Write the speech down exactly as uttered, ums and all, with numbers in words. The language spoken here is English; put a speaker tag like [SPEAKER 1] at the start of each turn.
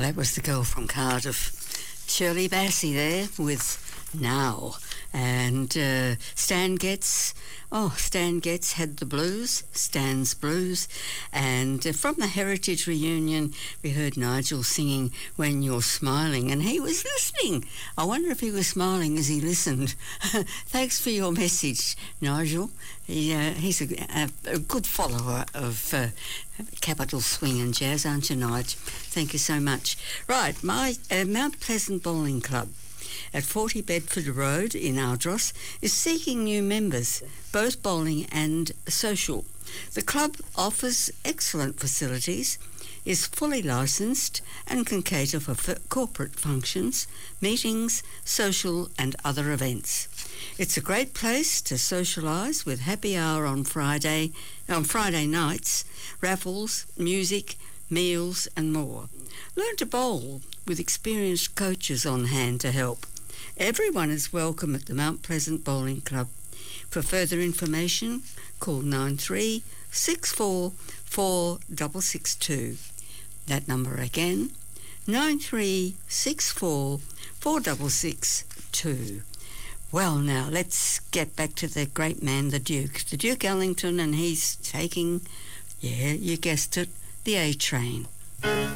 [SPEAKER 1] that was the girl from Cardiff, Shirley Bassey there with Now. And uh, Stan Getz, oh, Stan Getz had the blues, Stan's Blues. And uh, from the Heritage Reunion, we heard Nigel singing When You're Smiling, and he was listening. I wonder if he was smiling as he listened. Thanks for your message, Nigel. He, uh, he's a, a, a good follower of uh, Capital Swing and Jazz, aren't you, Nigel? Thank you so much. Right, my uh, Mount Pleasant Bowling Club at forty Bedford Road in Aldros is seeking new members, both bowling and social. The club offers excellent facilities, is fully licensed and can cater for f- corporate functions, meetings, social and other events. It's a great place to socialise with happy hour on Friday, on Friday nights, raffles, music, meals and more. Learn to bowl with experienced coaches on hand to help. Everyone is welcome at the Mount Pleasant Bowling Club. For further information, call nine three six four four six six two. That number again, nine three six four four six six two. Well, now, let's get back to the great man, the Duke. The Duke Ellington, and he's taking, yeah, you guessed it, the A Train.